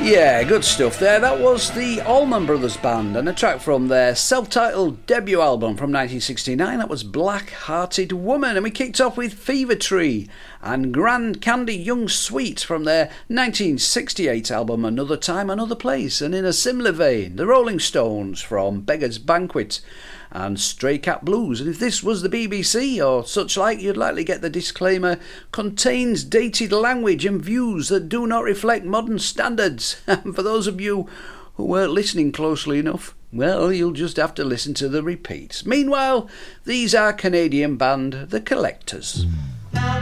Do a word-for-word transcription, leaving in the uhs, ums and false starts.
Yeah, good stuff there. That was the Allman Brothers Band and a track from their self-titled debut album from nineteen sixty-nine. That was Black Hearted Woman. And we kicked off with Fever Tree and Grand Candy Young Sweet from their nineteen sixty-eight album Another Time, Another Place. And in a similar vein, the Rolling Stones from Beggar's Banquet and Stray Cat Blues. And if this was the B B C or such like, you'd likely get the disclaimer: contains dated language and views that do not reflect modern standards. And for those of you who weren't listening closely enough, well, you'll just have to listen to the repeats. Meanwhile, these are Canadian band The Collectors.